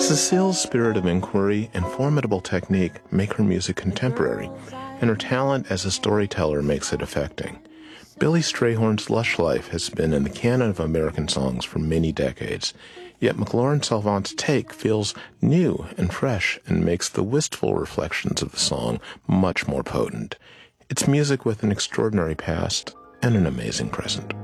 Cecile's spirit of inquiry and formidable technique make her music contemporary, and her talent as a storyteller makes it affecting. Billy Strayhorn's lush life has been in the canon of American songs for many decades, yet McLaurin Salvant's take feels new and fresh and makes the wistful reflections of the song much more potent. It's music with an extraordinary past and an amazing present.